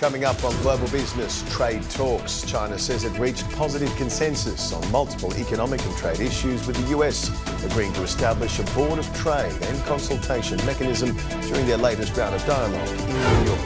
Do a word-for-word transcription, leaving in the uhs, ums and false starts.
Coming up on Global Business, trade talks. China says it reached positive consensus on multiple economic and trade issues, with the U S agreeing to establish a board of trade and consultation mechanism during their latest round of dialogue in New York.